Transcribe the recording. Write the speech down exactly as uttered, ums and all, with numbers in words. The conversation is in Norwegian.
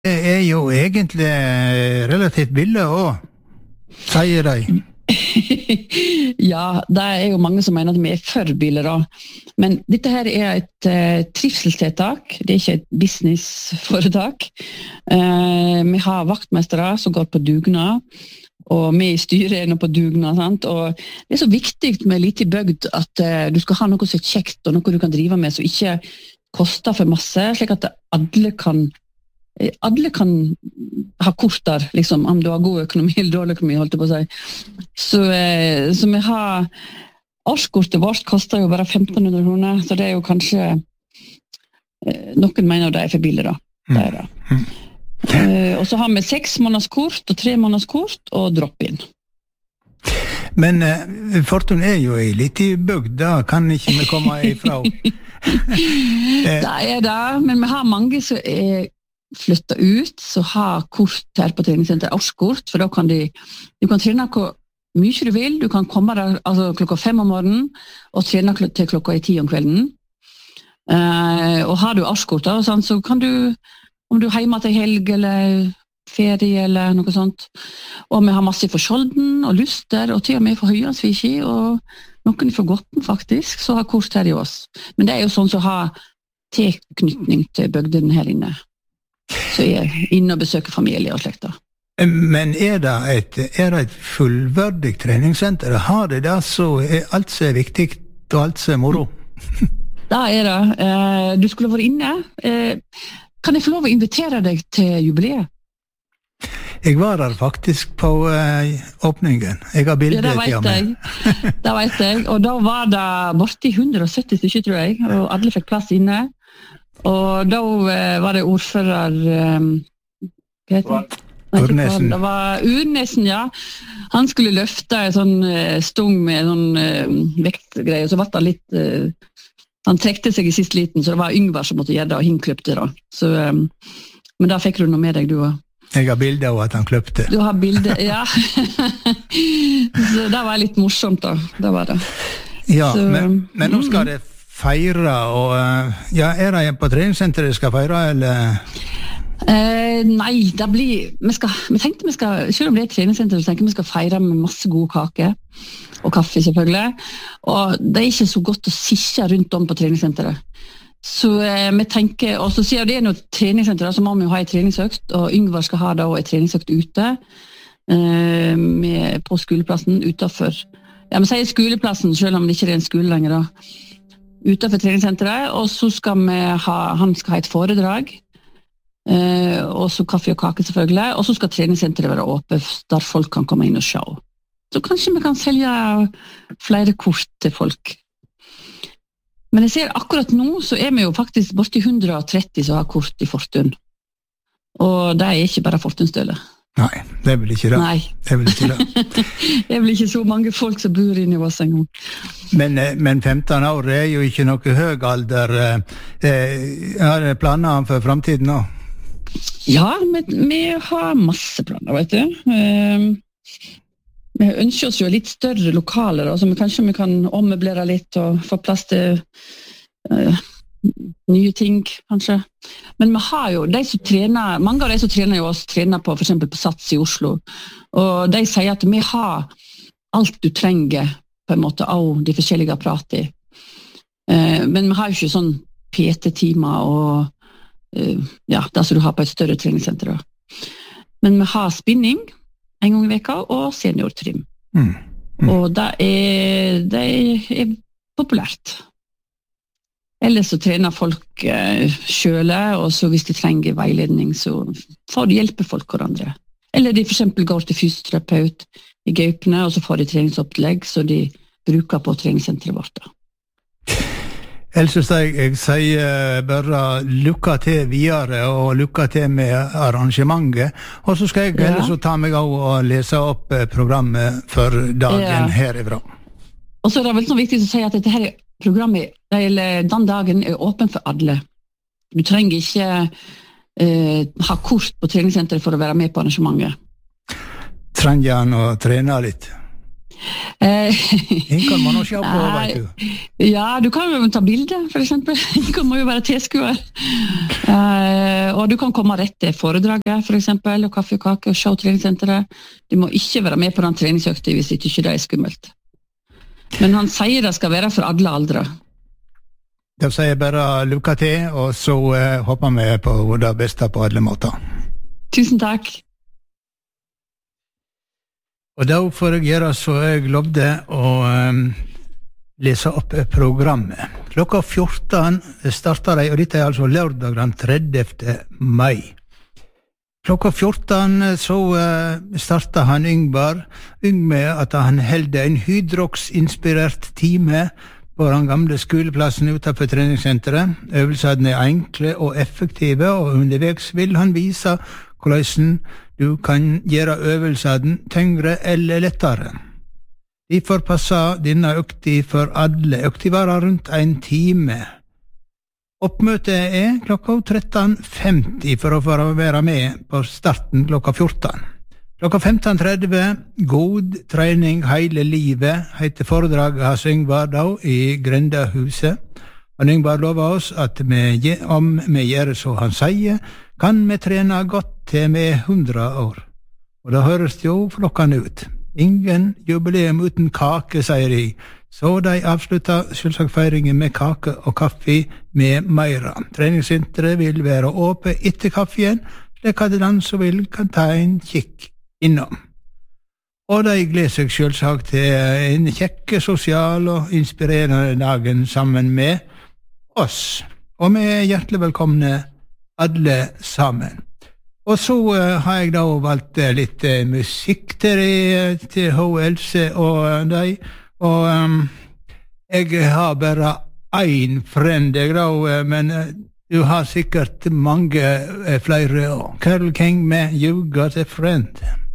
Det er jo egentlig relativt billig også, sier de. Ja, det er jo mange som mener at vi er for biler da. Men dette her er et uh, trivselstiltak, det er ikke et businessforetak. Uh, vi har vaktmestere som går på dugnad, og vi i styret er nå på dugnad, sant? Og det er så viktig med litt i bygd at uh, du skal ha noe som er kjekt, og noe du kan drive med som ikke koster for masse, slik at alle kan alle kan ha kort der, liksom, om du har god økonomi eller dårlig økonomi, holdt jeg på å si. Så, eh, så vi har årskortet vårt koster jo bare femten hundre kroner, så det er jo kanskje eh, noen mener det er for billig da. Det er det. Mm. Eh, og så har vi seks måneders kort og tre måneders kort og drop-in. Men eh, Fortun er jo i litt i bygd, da kan ikke vi komme ifra. Det er det, men vi har mange som er flytta ut, så har kort her på treningssenteret, årskort, for da kan de, du kan trene hvor mye du vil, du kan komme der altså, klokka fem om morgenen, og trene til klokka i ti om kvelden. Uh, og har du årskort, da, sånn, så kan du, om du er hjemme til helg, eller ferie, eller noe sånt, og vi har masse for Skjolden, og Luster, og til og med for Høyansviki, og noen for Gotten faktisk, så har kort her i oss. Men det er jo sånn som har tilknytning til bygden her inne. Så jeg er inne og besøker familie og slekter. Men er det et, er det et fullverdig treningssenter? Har det det så er alt som er viktig og alt som er moro? Da er det. Du skulle vært inne. Kan jeg få lov å invitere deg til jubileet? Jeg var der faktisk på åpningen. Jeg har bildet ja, til meg. Det vet jeg. Og da var det borti hundre og sytti stykker, tror jeg, og alle fikk plass inne. Og da var det ordfører hva heter det? Urnesen. Det var Urnesen, ja. Han skulle løfte en sånn stung med en sånn vektgreie, og så var det litt han trekte seg i sist liten, så det var Yngvar som måtte gjøre det, og hin kløpte da. Så, men da fikk du noe med deg, du også. Jeg har bilder av at han kløpte. Du har bilder, ja. Så det var litt morsomt da, det var det. Ja, så, men, men nå skal det feire, og ja, er det på treningssenteret skal feire, eller? Eh, nei, det blir, vi, skal, vi tenkte vi skal, selv om det er et treningssenter, så tenker vi skal feire med masse gode kaker, og kaffe selvfølgelig, og det er ikke så godt å sitte rundt om på treningssenteret. Så eh, vi tenker, og så sier det er noe treningssenter, så må vi jo ha en treningsøkt, og Yngvar skal ha da en treningsøkt ute, eh, med, på skoleplassen, utenfor, ja, vi sier skoleplassen, selv om det ikke er en skole lenger da, utenfor treningssenteret, og så skal vi ha, han skal ha et foredrag, eh, og så kaffe og kake selvfølgelig, og så skal treningssenteret være åpent, der folk kan komme inn og se. Så kanskje vi kan selge flere kort til folk. Men jeg ser akkurat nå, så er vi jo faktisk borti hundre og tretti som har kort i Fortun. Og det er ikke bare Fortunstøle. Nei, det er vel ikke det. Nei. Det er vel ikke det. Det er vel ikke så mange folk som bor inne i oss en gang. Men, men femten år er jo ikke noe høy alder. Eh, har du planer for fremtiden nå? Ja, vi, vi har masse planer, vet du. Eh, vi ønsker oss jo litt større lokaler, så vi, kanskje vi kan ommøblere litt og få plass til eh, nye ting, kanskje. Men vi har jo, de som trener, mange av de som trener jo oss, trener på, for eksempel på Sats i Oslo, og de sier at vi har alt du trenger, på en måte, av de forskjellige apparatene. Eh, men vi har jo ikke sånn P T-timer og eh, ja, det som du har på et større treningssenter. Men vi har spinning en gang i veka, og seniortrim. Mm. Mm. Og det er, det er populært. Ellers så trener folk eh, selv, og så hvis de trenger veiledning, så får de hjelpe folk hverandre. Eller de for eksempel går til fysioterapeut i Gaupene, og så får de treningsopplegg, så de bruker på treningssenteret vårt. Da. Ellers jeg, jeg sier bare lykke til videre, og lykke til med arrangementet. Og så skal jeg ja. ellers ta meg av og lese opp programmet for dagen ja. herifra. Og så er det vel så viktig å si at dette her programmet, eller den dagen, er åpen for alle. Du trenger ikke eh, ha kort på treningssenteret for å være med på arrangementet. Trenger han å trene litt? Den kan man også se på, vet du. Ja, du kan jo ta bilder, for eksempel. Du må jo være tilskuer. Og du kan komme rett til foredraget, for eksempel, og kaffe og kake og se treningssenteret. Du må ikke være med på den treningsøkta hvis ikke det er skummelt. Men han sier det skal være for alle aldre. Da sier jeg bare lykke til, og så uh, håper vi på det beste på alle måter. Tusen takk. Og da får jeg gjøre så jeg lovde å um, lese opp programmet. Klokka fjorten starter jeg, og dette er altså lørdag den tredjevte mai. Klokka fjorten så uh, starter han Yngvar, Yng med at han helde en hydrox-inspirert time på den gamle skoleplassen utenfor treningssenteret. Øvelsene er enkle og effektive, og underveis vil han vise hvordan du kan gjøre øvelsene tyngre eller lettere. Derfor passer denne økta for alle. Økta varer rundt en time. Oppmøtet er klokka tretten femti for å få være med på starten klokka fjorten. Klokka femten tretti, God trening hele livet, heter foredraget hans Yngvar da i Grendahuset. Og Yngvar lover oss at vi, om vi gjør så han sier, kan vi trene godt til vi er hundre år. Og da høres det jo flokkende ut. Ingen jubileum uten kake, sier de. Så de avslutta selvsagt feiringen med kake og kaffe med meira. Treningssenteret vil være åpent etter kaffen, slik at den som vil kan ta en kikk innom. Og de gleder seg selvsagt til en kjekke, sosial og inspirerende dagen sammen med oss. Og vi er hjertelig velkomne alle sammen. Og så uh, har jeg da valgt uh, litt uh, musikk til, de, til H. Else og uh, de, og um, jeg har bare ein friend, jeg da, uh, men uh, du har sikkert mange uh, flere. Carole King med You Got a Friend.